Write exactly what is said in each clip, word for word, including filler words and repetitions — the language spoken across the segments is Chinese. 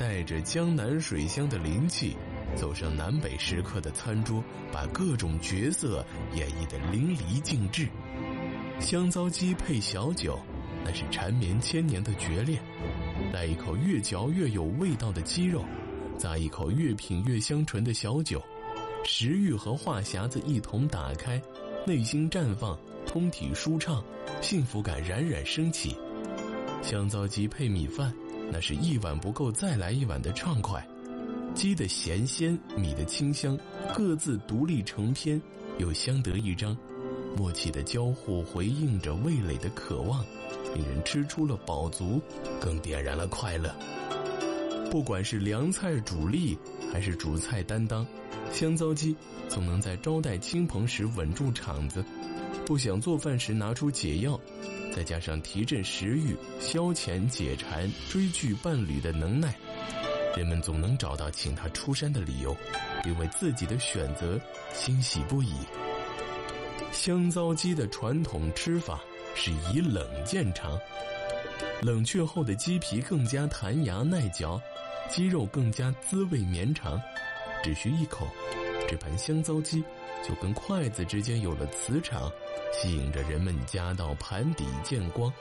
带着江南水乡的灵气，走上南北食客的餐桌，把各种角色演绎得淋漓尽致。香糟鸡配小酒，那是缠绵千年的绝恋。来一口越嚼越有味道的鸡肉，咂一口越品越香醇的小酒，食欲和话匣子一同打开，内心绽放，通体舒畅，幸福感冉冉升起。香糟鸡配米饭，那是一碗不够再来一碗的畅快。鸡的咸鲜，米的清香，各自独立成篇，又相得益彰，默契的交互回应着味蕾的渴望，令人吃出了饱足，更点燃了快乐。不管是凉菜主力还是主菜担当，香糟鸡总能在招待亲朋时稳住场子，不想做饭时拿出解药，再加上提振食欲、消遣解馋、追剧伴侣的能耐，人们总能找到请他出山的理由，并为自己的选择欣喜不已。香糟鸡的传统吃法是以冷见长，冷却后的鸡皮更加弹牙耐嚼，鸡肉更加滋味绵长，只需一口，这盘香糟鸡就跟筷子之间有了磁场，吸引着人们夹到盘底见光。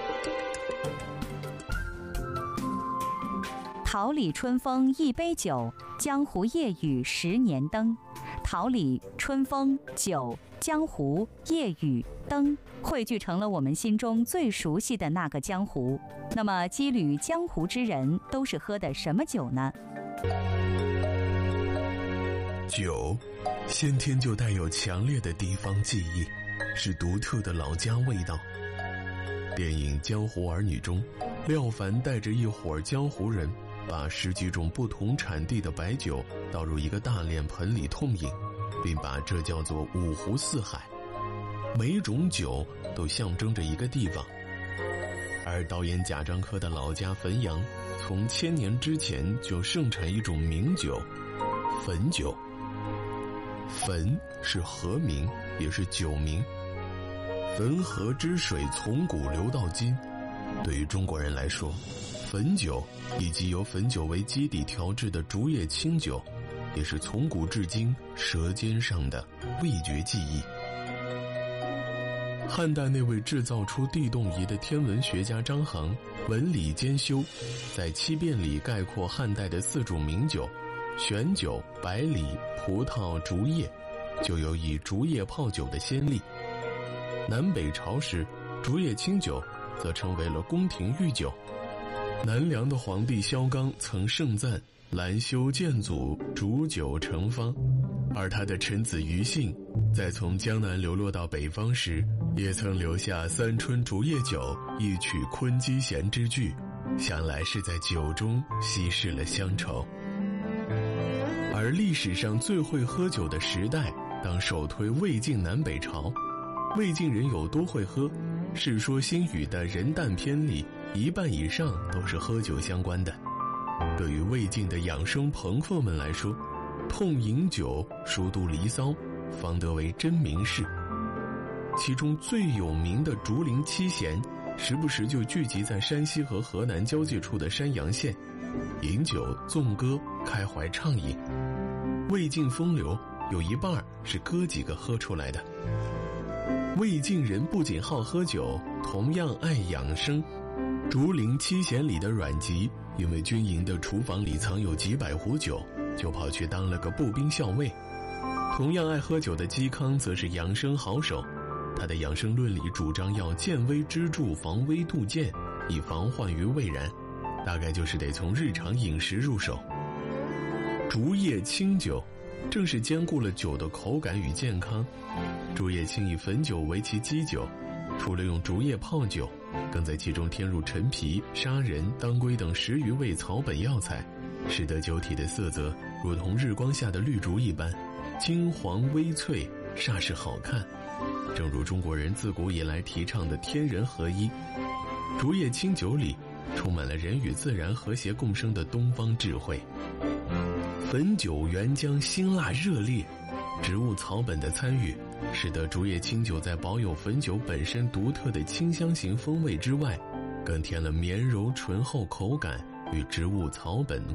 桃李春风一杯酒，江湖夜雨十年灯。桃李春风酒江湖夜雨灯汇聚成了我们心中最熟悉的那个江湖。那么羁旅江湖之人都是喝的什么酒呢？ 酒先天就带有强烈的地方记忆，是独特的老家味道。电影《江湖儿女》中，廖凡带着一伙江湖人，把十几种不同产地的白酒倒入一个大脸盆里痛饮，并把这叫做五湖四海。每种酒都象征着一个地方。而导演贾樟柯的老家汾阳，从千年之前就盛产一种名酒——汾酒。汾是河名，也是酒名。汾河之水从古流到今，对于中国人来说，汾酒以及由汾酒为基底调制的竹叶青酒，也是从古至今舌尖上的味觉记忆。汉代那位制造出地动仪的天文学家张衡，文理兼修，在七变里概括汉代的四种名酒：玄酒、百里、葡萄、竹叶，就有以竹叶泡酒的先例。南北朝时，竹叶青酒则成为了宫廷御酒。南梁的皇帝萧纲曾盛赞兰修建祖，煮酒成方，而他的臣子庾信在从江南流落到北方时，也曾留下三春竹叶酒，一曲昆鸡弦之句，想来是在酒中稀释了乡愁。而历史上最会喝酒的时代，当首推魏晋南北朝。魏晋人有多会喝？《世说新语》的人诞篇里，一半以上都是喝酒相关的。对于魏晋的养生朋克们来说，痛饮酒，疏度离骚，方得为真名士。其中最有名的竹林七贤，时不时就聚集在山西和河南交界处的山阳县，饮酒纵歌，开怀畅饮。魏晋风流有一半是哥几个喝出来的。魏晋人不仅好喝酒，同样爱养生。竹林七贤里的阮籍，因为军营的厨房里藏有几百壶酒，就跑去当了个步兵校尉。同样爱喝酒的嵇康则是养生好手，他的养生论里主张要见微知著，防微杜渐，以防患于未然，大概就是得从日常饮食入手。竹叶青酒正是兼顾了酒的口感与健康。竹叶青以汾酒为其基酒，除了用竹叶泡酒，更在其中添入陈皮、砂仁、当归等十余味草本药材，使得酒体的色泽如同日光下的绿竹一般，金黄微翠，煞是好看。正如中国人自古以来提倡的天人合一，竹叶青酒里充满了人与自然和谐共生的东方智慧。汾酒原浆辛辣热烈，植物草本的参与，使得竹叶青酒在保有汾酒本身独特的清香型风味之外，更添了绵柔醇厚口感与植物草本